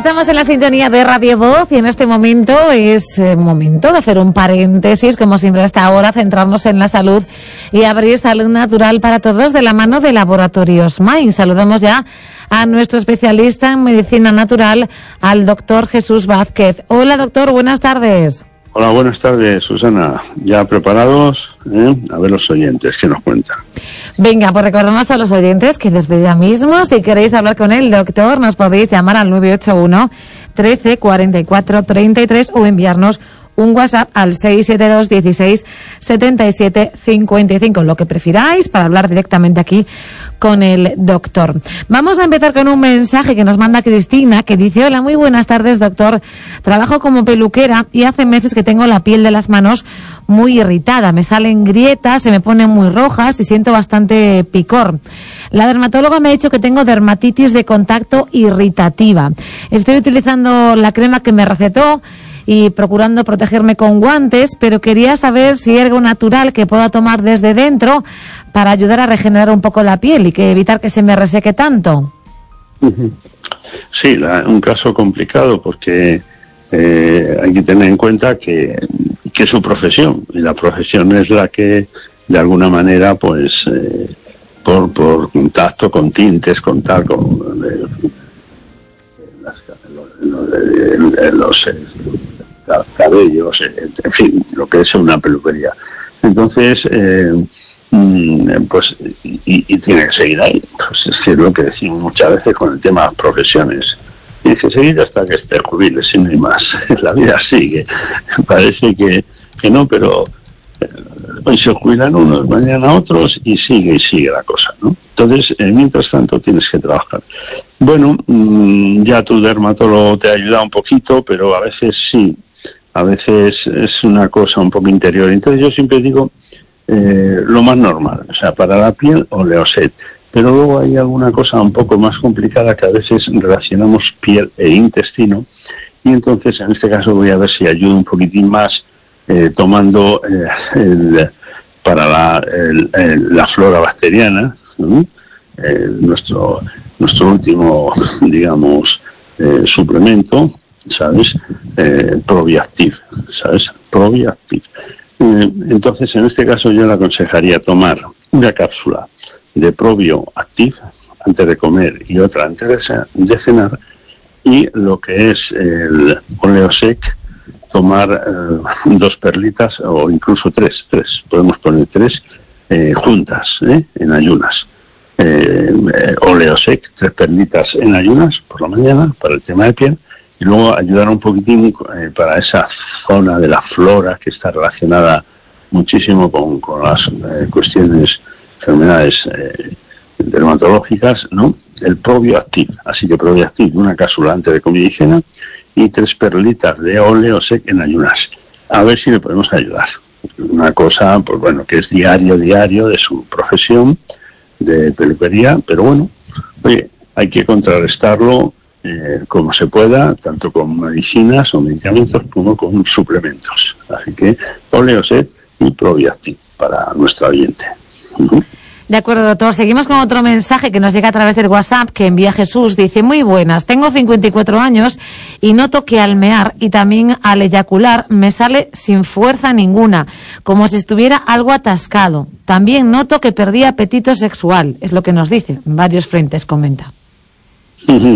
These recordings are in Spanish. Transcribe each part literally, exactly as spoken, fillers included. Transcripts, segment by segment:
Estamos en la sintonía de Radio Voz y en este momento es eh, momento de hacer un paréntesis, como siempre hasta ahora, centrarnos en la salud y abrir salud natural para todos de la mano de Laboratorios Mind. Saludamos ya a nuestro especialista en medicina natural, al doctor Jesús Vázquez. Hola doctor, buenas tardes. Hola, buenas tardes, Susana. ¿Ya preparados? ¿Eh? A ver los oyentes, ¿qué nos cuentan? Venga, pues recordamos a los oyentes que desde ya mismo, si queréis hablar con el doctor, nos podéis llamar al nueve ocho uno, trece, cuarenta y cuatro, treinta y tres o enviarnos un WhatsApp al seis siete dos, dieciséis, setenta y siete, cincuenta y cinco, lo que prefiráis, para hablar directamente aquí con el doctor. Vamos a empezar con un mensaje que nos manda Cristina, que dice: hola, muy buenas tardes, doctor. Trabajo como peluquera y hace meses que tengo la piel de las manos muy irritada. Me salen grietas, se me ponen muy rojas y siento bastante picor. La dermatóloga me ha dicho que tengo dermatitis de contacto irritativa. Estoy utilizando la crema que me recetó y procurando protegerme con guantes, pero quería saber si hay algo natural que pueda tomar desde dentro para ayudar a regenerar un poco la piel y que evitar que se me reseque tanto. Sí, la, un caso complicado porque eh, hay que tener en cuenta que, que es su profesión, y la profesión es la que de alguna manera pues eh, por, por contacto con tintes, con tal, con eh, las, los, los, los eh, cabellos, en fin, lo que es una peluquería. Entonces, eh, pues, y, y tiene que seguir ahí. Pues es que es lo que decimos muchas veces con el tema de las profesiones. Tiene que seguir hasta que esté jubile, si no hay más. La vida sigue. Parece que, que no, pero hoy se jubilan unos, mañana otros, y sigue y sigue la cosa, ¿no? Entonces, eh, mientras tanto, tienes que trabajar. Bueno, mmm, ya tu dermatólogo te ha ayudado un poquito, pero a veces sí, a veces es una cosa un poco interior. Entonces yo siempre digo eh, lo más normal, o sea, para la piel, Oleoset. Pero luego hay alguna cosa un poco más complicada que a veces relacionamos piel e intestino, y entonces en este caso voy a ver si ayudo un poquitín más eh, tomando eh, el, para la, el, el, la flora bacteriana, ¿no? eh, nuestro nuestro último, digamos, eh, suplemento, ¿sabes? Eh, Probiactive, ¿sabes? Probiactive. Eh, entonces, en este caso yo le aconsejaría tomar una cápsula de Probioactive antes de comer y otra antes de cenar, y lo que es el Oleosec, tomar eh, dos perlitas o incluso tres, tres, podemos poner tres eh, juntas, ¿eh? en ayunas. Eh, eh, Oleosec, tres perlitas en ayunas por la mañana para el tema de piel, y luego ayudar un poquitín eh, para esa zona de la flora que está relacionada muchísimo con, con las eh, cuestiones, enfermedades eh, dermatológicas, ¿no? El Probioactive, así que Probioactive, una cápsula antes de comida y cena, y tres perlitas de Oleosec en ayunas. A ver si le podemos ayudar. Una cosa, pues bueno, que es diario, diario de su profesión de peluquería, pero bueno, oye, hay que contrarrestarlo eh, como se pueda, tanto con medicinas o medicamentos como con suplementos. Así que Oleosec y Probiactive para nuestro oyente. Uh-huh. De acuerdo, doctor. Seguimos con otro mensaje que nos llega a través del WhatsApp que envía Jesús. Dice: muy buenas, tengo cincuenta y cuatro años y noto que al mear y también al eyacular me sale sin fuerza ninguna, como si estuviera algo atascado. También noto que perdí apetito sexual, es lo que nos dice. En varios frentes comenta. Uh-huh.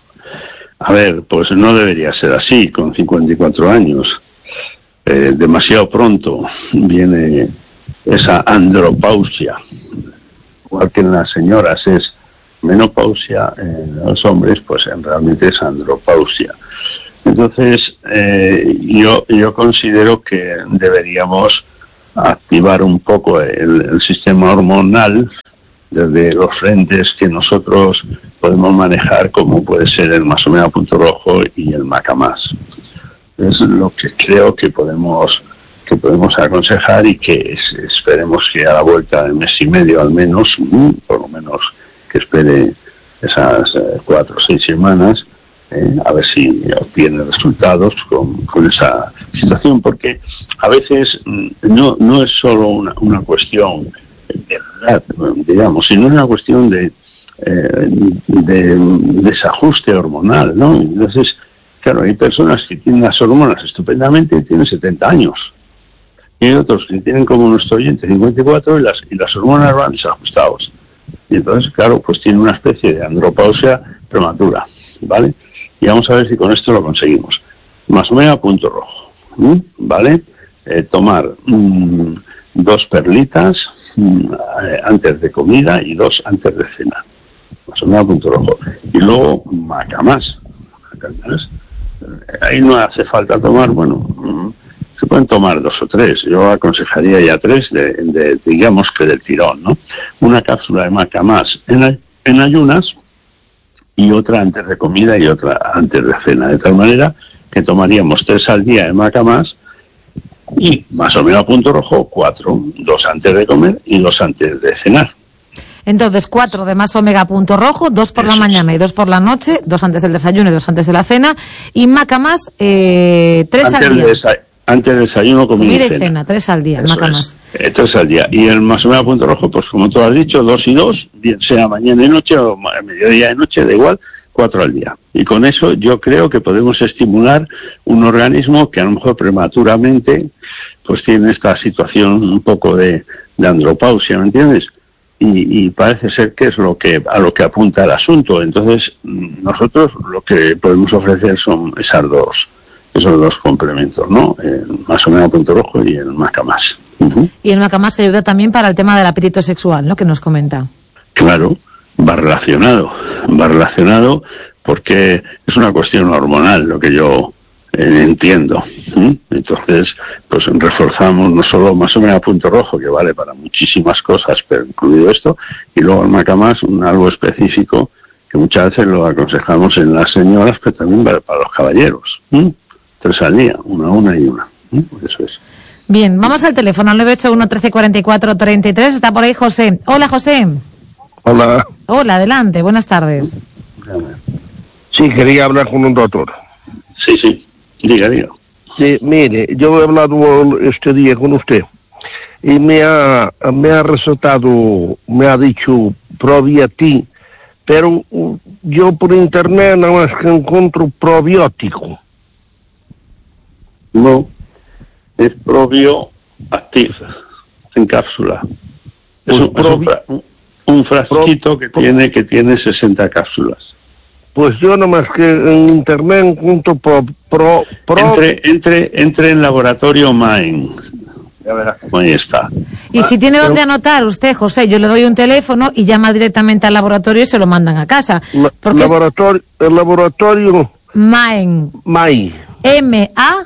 A ver, pues no debería ser así con cincuenta y cuatro años. Eh, demasiado pronto viene esa andropausia. Igual que en las señoras es menopausia, en los hombres pues en realmente es andropausia. Entonces eh, yo yo considero que deberíamos activar un poco el, el sistema hormonal desde los frentes que nosotros podemos manejar, como puede ser el Masomea Punto Rojo y el Macamás. Es lo que creo que podemos que podemos aconsejar, y que es, esperemos que a la vuelta del mes y medio al menos, por lo menos que espere esas eh, cuatro o seis semanas, eh, a ver si obtiene resultados con, con esa situación, porque a veces no no es solo una, una cuestión de edad, digamos, sino una cuestión de, eh, de desajuste hormonal, ¿no? Entonces, claro, hay personas que tienen las hormonas estupendamente y tienen setenta años. Y hay otros que tienen, como nuestro oyente, cincuenta y cuatro y las, y las hormonas van desajustados. Y entonces, claro, pues tiene una especie de andropausia prematura, ¿vale? Y vamos a ver si con esto lo conseguimos. Más o menos punto rojo, ¿m? ¿Vale? Eh, tomar mmm, dos perlitas mmm, antes de comida y dos antes de cena. Más o menos punto rojo. Y luego macamás. Macamás. Ahí no hace falta tomar, bueno, mmm, se pueden tomar dos o tres. Yo aconsejaría ya tres, de, de, digamos que del tirón, ¿no? Una cápsula de macamás en, en ayunas y otra antes de comida y otra antes de cena. De tal manera que tomaríamos tres al día de macamás y, más o menos a punto rojo, cuatro. Dos antes de comer y dos antes de cenar. Entonces, cuatro de más omega punto rojo, dos por Eso la mañana es. y dos por la noche, dos antes del desayuno y dos antes de la cena. Y macamás, eh, tres antes al día. De Antes del desayuno, comida y cena. cena, tres al día, Eso macamás. Es. Eh, tres al día. Y el más o menos punto rojo, pues como tú has dicho, dos y dos, bien sea mañana y noche o mediodía y noche, da igual, cuatro al día. Y con eso yo creo que podemos estimular un organismo que a lo mejor prematuramente pues tiene esta situación un poco de, de andropausia, ¿me entiendes? Y, y parece ser que es lo que a lo que apunta el asunto. Entonces nosotros lo que podemos ofrecer son esas dos esos dos complementos, ¿no? El más o menos punto rojo y el macamás. Uh-huh. Y el macamás que ayuda también para el tema del apetito sexual, ¿no? Que nos comenta. Claro, va relacionado, va relacionado porque es una cuestión hormonal, lo que yo eh, entiendo. ¿Mm? Entonces, pues reforzamos no solo más o menos punto rojo, que vale para muchísimas cosas, pero incluido esto, y luego el macamás, un algo específico que muchas veces lo aconsejamos en las señoras, pero también para, para los caballeros. ¿Mm? Tres al día, una, una y una. ¿Mm? Eso es. Bien, vamos al teléfono, nueve ocho uno, trece, cuarenta y cuatro, treinta y tres. Está por ahí José. Hola, José. Hola. Hola, adelante, buenas tardes. Sí, quería hablar con un doctor. Sí, sí, diga, diga. Sí, mire, yo he hablado este día con usted y me ha, me ha recetado, me ha dicho Probiatin, pero yo por internet nada más que encuentro probiótico. No, es Probioactive, en cápsula. Es, Pues un, probi- es un, un frasquito pro- que pro- tiene que tiene sesenta cápsulas. Pues yo nada más que en internet encuentro pro, pro, pro Entre, entre, entre en laboratorio Main. Ya verás cómo ahí está. Y si tiene donde anotar usted, José, yo le doy un teléfono y llama directamente al laboratorio y se lo mandan a casa. la- Porque es laboratorio, el laboratorio Maen, Mai. M A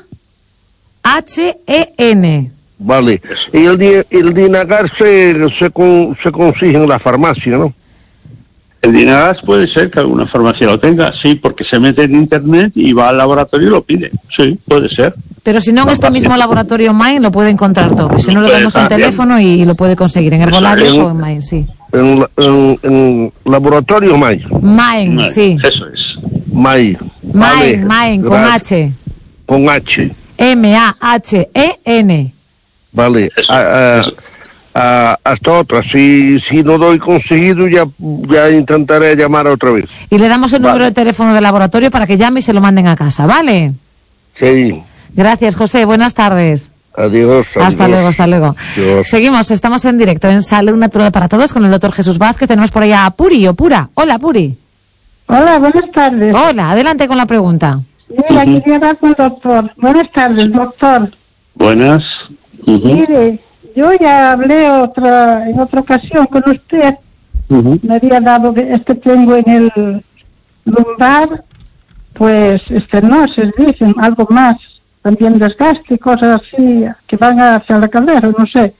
H E N. Vale. Eso. Y el, di- el Dinagar se, se, con- se consigue en la farmacia, ¿no? El Dinagas puede ser que alguna farmacia lo tenga, sí, porque se mete en internet y va al laboratorio y lo pide. Sí, puede ser. Pero si no, en No, este mismo fácil. laboratorio Main lo puede encontrar todo. Si no, le Puede damos un estar, teléfono y, y lo puede conseguir en Herbolarios Eso, o en Main, sí. En, la- en, en laboratorio Mai. Main, Vale, sí. Eso es. Mai. Vale. Main, Main, con Gracias. H. Con H. M A H E N. Vale. Eso, Ah, ah, eso. ah, hasta otra. Si, si no doy conseguido, ya, ya intentaré llamar otra vez. Y le damos el Vale. número de teléfono del laboratorio para que llame y se lo manden a casa, ¿vale? Sí. Gracias, José. Buenas tardes. Adiós. Hasta adiós. luego, hasta luego. Adiós. Seguimos, estamos en directo en Salud Natural para Todos con el doctor Jesús Vázquez. Tenemos por ahí a Puri o Pura. Hola, Puri. Hola, buenas tardes. Hola, adelante con la pregunta. Mira, Ujú. quería hablar con el doctor. Buenas tardes, doctor. Buenas. Ujú, Mire, yo ya hablé otra en otra ocasión con usted. ujú. Me había dado que este tengo en el lumbar, pues estenosis, dicen, algo más. También desgaste y cosas así que van hacia la cadera, no sé.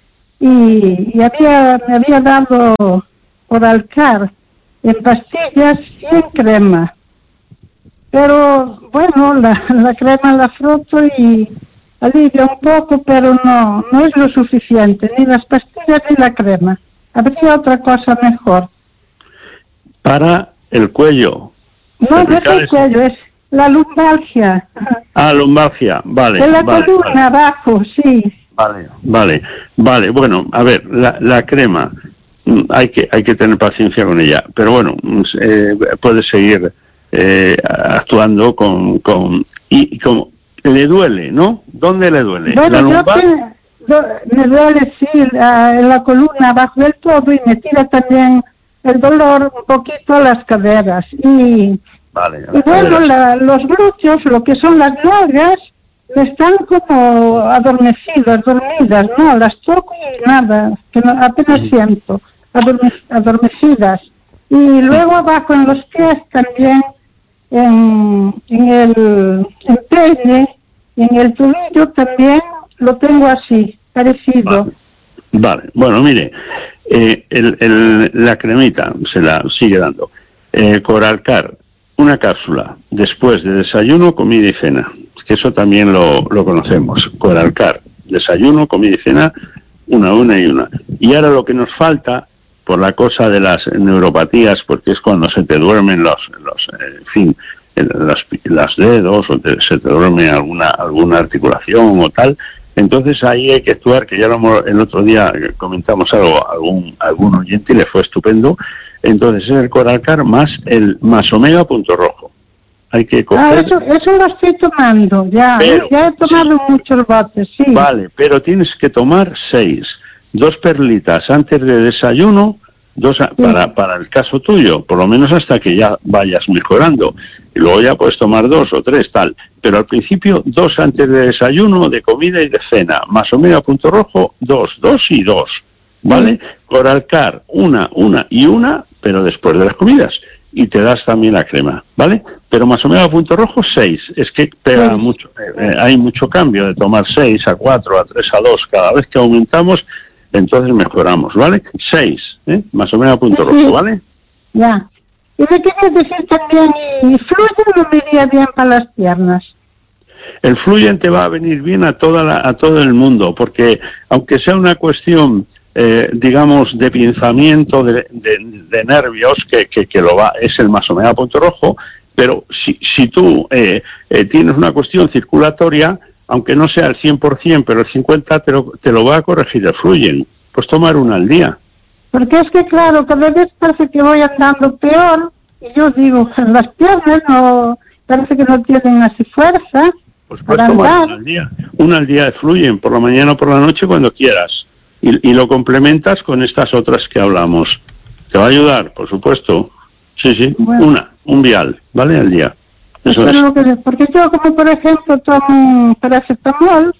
Y, y había, me había dado Oralcar en pastillas y en crema. Pero bueno, la, la crema la froto y alivia un poco, pero no, no es lo suficiente, ni las pastillas ni la crema. Habría otra cosa mejor. Para el cuello. No, no es el Cervicales. cuello, es la lumbalgia. Ah, lumbalgia. Vale. De la vale, columna vale. abajo, sí. Vale, vale, vale. Bueno, a ver, la, la crema. hay que hay que tener paciencia con ella. Pero bueno, eh, puede seguir eh, actuando con... con y, y como le duele, ¿no? ¿Dónde le duele? Bueno, ¿La yo lumbar? que, do, me duele, sí, la, en la columna abajo del todo, y me tira también el dolor un poquito a las caderas. Y, Vale, y bueno, la, los glúteos, lo que son las nalgas, me están como adormecidas, dormidas, ¿no? Las toco y nada, que no, apenas siento, adorme, adormecidas. Y luego abajo en los pies también, en, en el empeine, en el tobillo también lo tengo así, parecido. Vale, vale. Bueno, mire, eh, el, el, la cremita se la sigue dando. Eh, Coralcar, una cápsula después de desayuno, comida y cena, que eso también lo, lo conocemos. Coralcar, desayuno, comida y cena, una, una y una. Y ahora lo que nos falta, por la cosa de las neuropatías, porque es cuando se te duermen los, los eh, en fin, las, las dedos, o te, se te duerme alguna, alguna articulación o tal, entonces ahí hay que actuar, que ya lo hemos, el otro día comentamos algo, algún, algún oyente y le fue estupendo. Entonces es el Coralcar más el más omega punto rojo. Hay que coger... Ah, eso, eso lo estoy tomando, ya, pero, ya he tomado sí, muchos botes, sí. Vale, pero tienes que tomar seis. Dos perlitas antes de desayuno, dos a, sí. para, para el caso tuyo, por lo menos hasta que ya vayas mejorando. Y luego ya puedes tomar dos o tres, tal. Pero al principio, dos antes de desayuno, de comida y de cena. Más omega punto rojo, dos, dos y dos. ¿Vale? Sí. Coralcar, una, una y una, pero después de las comidas. Y te das también la crema, ¿vale? Pero más omega punto rojo, seis. Es que pega sí. mucho, eh, hay mucho cambio de tomar seis a cuatro, a tres a dos. Cada vez que aumentamos, entonces mejoramos, ¿vale? seis, ¿eh? Más omega punto rojo, sí. ¿Vale? Ya. Y me querías decir también, y Fluyen no me iría bien para las piernas. El Fluyen te va a venir bien a toda la, a todo el mundo, porque aunque sea una cuestión, eh, digamos, de pinzamiento de, de, de nervios, que, que, que lo va, es el más omega punto rojo, pero si, si tú eh, eh, tienes una cuestión circulatoria, aunque no sea el cien por ciento, pero el cincuenta por ciento te lo, te lo va a corregir el Fluyen. Pues tomar una al día. Porque es que, claro, cada vez parece que voy andando peor, y yo digo, las piernas no, parece que no tienen así fuerza. Pues puedes tomar una al día. Una al día de Fluyen, por la mañana o por la noche, cuando quieras. Y, y lo complementas con estas otras que hablamos. ¿Te va a ayudar? Por supuesto. Sí, sí, bueno. Una, un vial, ¿vale? Al día. Eso es. Lo que, porque yo, como por ejemplo, tomo paracetamol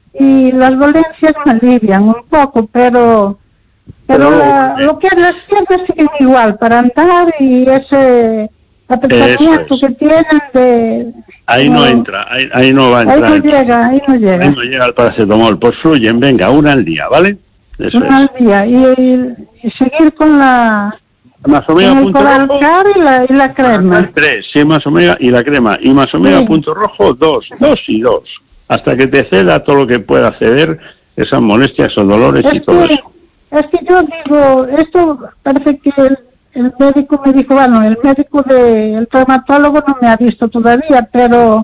y las dolencias me alivian un poco, pero pero, pero la, lo que es las piernas siguen igual para andar, y ese apretamiento es. que tienen de... Ahí no, no entra, ahí, ahí no va a entrar. Ahí no llega, ahí no llega. Ahí no llega el paracetamol. Pues Fluyen, venga, una al día, ¿vale? Eso una es. al día, y, y, y seguir con la... Más omega con el punto rojo y la, y la crema. Tres, sí, más omega y la crema. Y más omega sí. punto rojo, dos, dos y dos. Hasta que te ceda todo lo que pueda ceder, esas molestias, esos dolores es y todo que, eso. Es que yo digo, esto parece que el, el médico me dijo, bueno, el médico de, el traumatólogo no me ha visto todavía, pero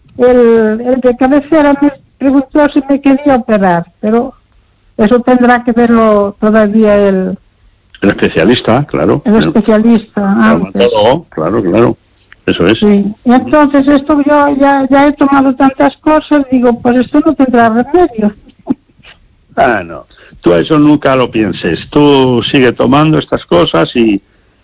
el, el de cabecera me preguntó si me quería operar, pero eso tendrá que verlo todavía el... El especialista, claro. El especialista, antes. Claro, claro. Eso es. Sí. Y entonces esto yo ya, ya he tomado tantas cosas, digo, pues esto no tendrá remedio. Ah, no. Tú eso nunca lo pienses. Tú sigue tomando estas cosas y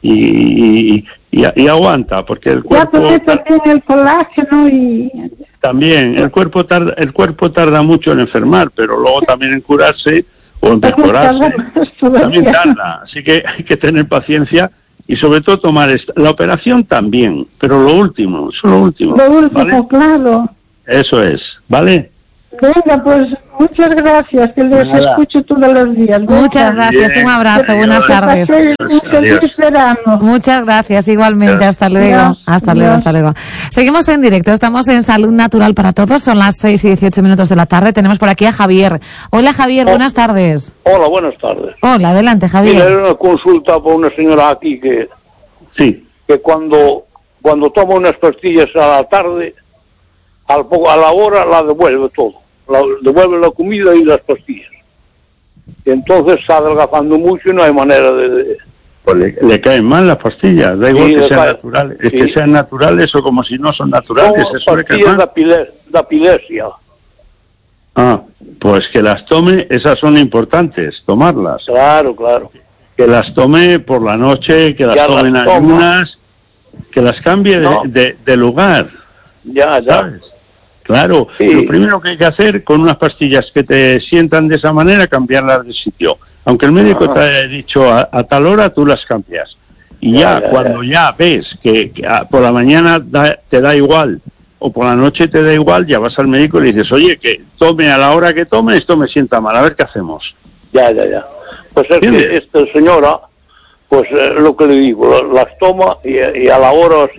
y, y, y, y aguanta, porque el cuerpo... Ya también el colágeno y... También, el cuerpo tarda, el cuerpo tarda mucho en enfermar, pero luego también en curarse o en mejorarse. También tarda. Así que hay que tener paciencia y sobre todo tomar esta, la operación también, pero lo último, eso es lo último. Lo último, ¿vale? Claro. Eso es, ¿vale? Venga, pues muchas gracias, que les Nada. escucho todos los días. Venga. Muchas gracias, Bien. un abrazo, Adiós. buenas tardes. Un feliz verano. Muchas gracias, igualmente, Adiós. hasta luego. Adiós. Hasta luego, Adiós. hasta luego. Seguimos en directo, estamos en Salud Natural para Todos, son las seis y dieciocho minutos de la tarde, tenemos por aquí a Javier. Hola Javier, oh. buenas tardes. Hola, buenas tardes. Hola, adelante Javier. Mira, era una consulta por una señora aquí que, sí. que cuando, cuando toma unas pastillas a la tarde, al poco, a la hora la devuelve todo. La, devuelve la comida y las pastillas. entonces está adelgazando mucho y no hay manera de... de... Pues le, le caen mal las pastillas, da igual Sí, que le sean cae. naturales, es Sí. que sean naturales o como si no son naturales, Son eso le cae pastillas de, mal. apile- de epilepsia. Ah, pues que las tome, esas son importantes, tomarlas. Claro, claro. Que las tome por la noche, que las Ya tome en las toma. ayunas, que las cambie de, No. de- de lugar, Ya, ya. ¿sabes? Claro, Sí. lo primero que hay que hacer con unas pastillas que te sientan de esa manera, cambiarlas de sitio. Aunque el médico Ajá. te haya dicho a, a tal hora, tú las cambias. Y Ya, ya, ya, cuando ya, ves que, que, ah, por la mañana da- te da igual o por la noche te da igual, ya vas al médico y le dices, oye, que tome a la hora que tome, esto me sienta mal, a ver qué hacemos. Ya, ya, ya. Pues es ¿Entiendes? que esta señora, pues eh, lo que le digo, la- las toma y, y a la hora